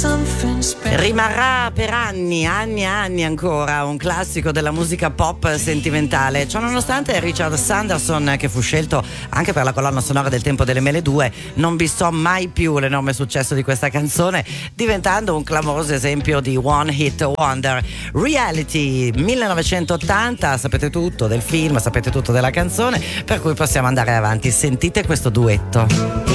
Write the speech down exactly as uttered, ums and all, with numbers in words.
Rimarrà per anni, anni e anni ancora un classico della musica pop sentimentale. Ciò nonostante, Richard Sanderson, che fu scelto anche per la colonna sonora del Tempo delle Mele due, non bissò mai più l'enorme successo di questa canzone, diventando un clamoroso esempio di one hit wonder. Reality millenovecentottanta, sapete tutto del film, sapete tutto della canzone, per cui possiamo andare avanti. Sentite questo duetto.